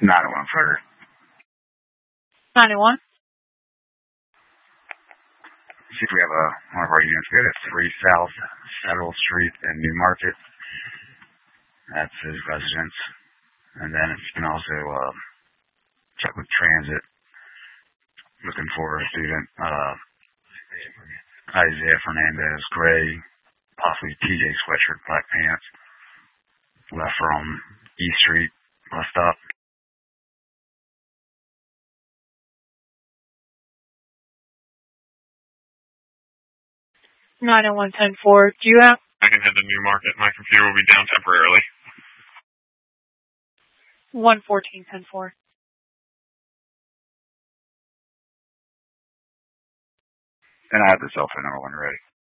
901 Frederick. 91. See if we have one of our units good at 3 South Federal Street in New Market. That's his residence. And then if you can also check with transit, looking for a student, Isaiah Fernandez, gray, possibly TJ sweatshirt, black pants, left from East Street bus stop. Do you have? I can head to New Market. My computer will be down temporarily. 114-10-4. And I have the cell phone number when ready.